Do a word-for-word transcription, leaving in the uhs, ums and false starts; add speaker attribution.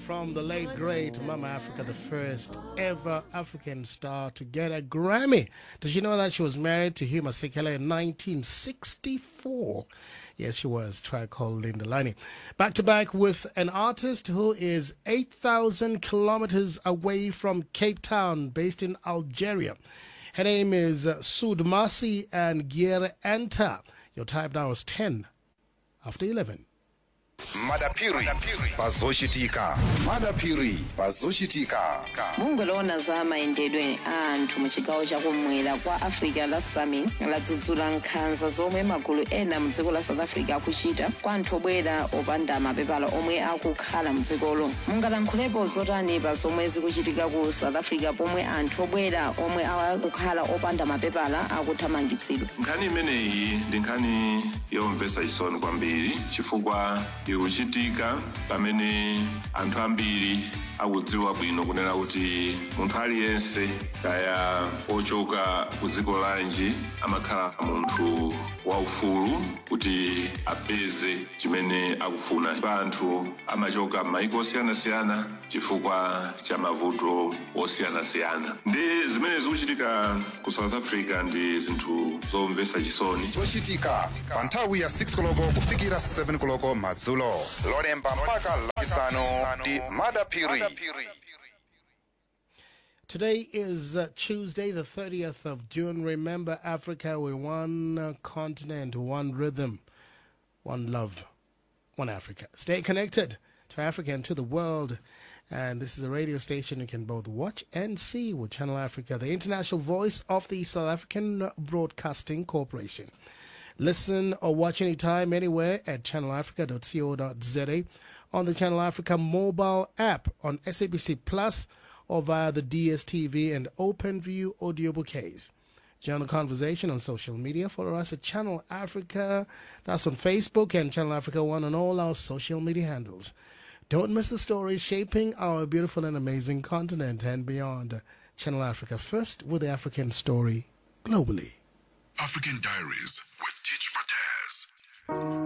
Speaker 1: from the late great Mama Africa, the first ever African star to get a Grammy. Did you know that she was married to Hugh Masekela in nineteen sixty-four? Yes, she was. Track called Linda Lani. Back to back with an artist who is eight thousand kilometers away from Cape Town, based in Algeria. Her name is Sood Masi and Gier Anta. Your time now is ten after eleven.
Speaker 2: Madapiri Bazoshitika Madapiri Bazoshitika
Speaker 3: mungolona za maendedwe anthu mu chigawo chakumwera kwa Africa la Sami ladzudzula nkhanza zomwe magulu ena mu dziko la South Africa akuchita kwa anthu obwera opanda mapepala omwe akukhala mu dzikolo. Mungalankhulepo zotani pa zomwe zikuchitika ku South Africa pomwe anthu obwera omwe akukhala opanda mapepala akuthamangitsidwa?
Speaker 4: Nkhani imeneyi ndi nkhani yomvetsa chisoni kwambiri chifukwa ikuchitika pamene anthu ambiri akudziwa bwino kunena kuti munthu aliyense kaya ochoka ku dziko lanji amakhala munthu waufulu kuti apeze chimene akufuna. Anthu amachoka m'mayiko osiyanasiyana chifukwa cha mavuto osiyanasiyana. Ndi zimene zikuchitika ku South Africa ndi zinthu zomvetsa chisoni.
Speaker 2: Zochitika pa nthawi ya six koloko kufikira seven koloko madzulo. Lolemba mpaka lachisanu ndi Madapiri.
Speaker 1: Today is uh, Tuesday, the thirtieth of June. Remember, Africa, we're one uh, continent, one rhythm, one love, one Africa. Stay connected to Africa and to the world. And this is a radio station you can both watch and see with Channel Africa, the international voice of the South African Broadcasting Corporation. Listen or watch anytime, anywhere at channel africa dot co dot za, on the Channel Africa mobile app, on S A B C Plus, or via the D S T V and OpenView audio bouquets. Join the conversation on social media. Follow us at Channel Africa. That's on Facebook, and Channel Africa One on all our social media handles. Don't miss the stories shaping our beautiful and amazing continent and beyond. Channel Africa, first with the African story globally.
Speaker 5: African Diaries with Teach Mataz.